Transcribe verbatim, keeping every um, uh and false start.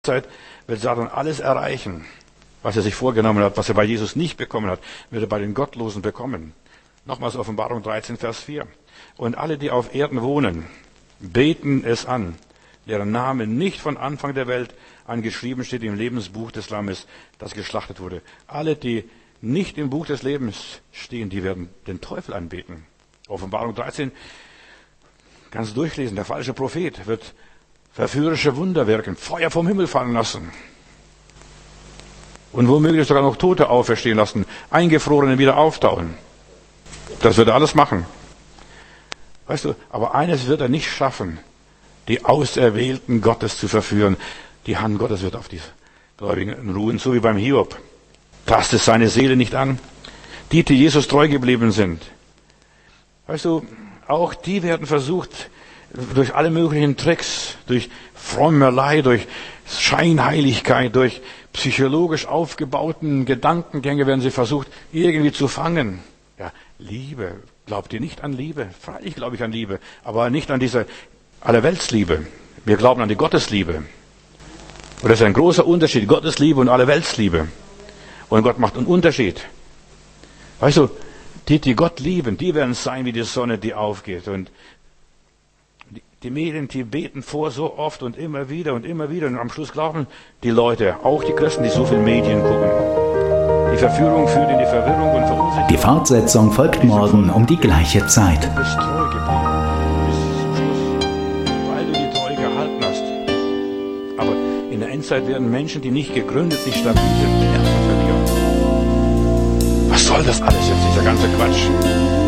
Zeit wird Satan alles erreichen, was er sich vorgenommen hat, was er bei Jesus nicht bekommen hat, wird er bei den Gottlosen bekommen. Nochmals Offenbarung dreizehn, Vers vier. Und alle, die auf Erden wohnen, beten es an, deren Name nicht von Anfang der Welt an geschrieben steht im Lebensbuch des Lammes, das geschlachtet wurde. Alle, die nicht im Buch des Lebens stehen, die werden den Teufel anbeten. Offenbarung dreizehn, kannst du durchlesen, der falsche Prophet wird verführerische Wunder wirken, Feuer vom Himmel fallen lassen. Und womöglich sogar noch Tote auferstehen lassen, Eingefrorene wieder auftauchen. Das wird er alles machen. Weißt du, aber eines wird er nicht schaffen, die Auserwählten Gottes zu verführen. Die Hand Gottes wird auf die Gläubigen ruhen, so wie beim Hiob. Tastet seine Seele nicht an. Die, die Jesus treu geblieben sind. Weißt du, auch die werden versucht, durch alle möglichen Tricks, durch Frommerlei, durch Scheinheiligkeit, durch psychologisch aufgebauten Gedankengänge werden sie versucht, irgendwie zu fangen. Ja, Liebe. Glaubt ihr nicht an Liebe? Freilich glaube ich an Liebe, aber nicht an diese Allerweltsliebe. Wir glauben an die Gottesliebe. Und das ist ein großer Unterschied, Gottesliebe und Allerweltsliebe. Und Gott macht einen Unterschied. Weißt du, die, die Gott lieben, die werden sein wie die Sonne, die aufgeht. Und die Medien, die beten vor so oft und immer wieder und immer wieder. Und am Schluss glauben die Leute, auch die Christen, die so viel Medien gucken. Die Verführung führt in die Verwirrung und Verunsicherung. Die Fortsetzung folgt morgen um die gleiche Zeit. Du bist treu geblieben bis zum Schluss, weil du die Treue gehalten hast. Aber in der Endzeit werden Menschen, die nicht gegründet, nicht stabil sind, Nerven verlieren. Was soll das alles jetzt, dieser ganze Quatsch?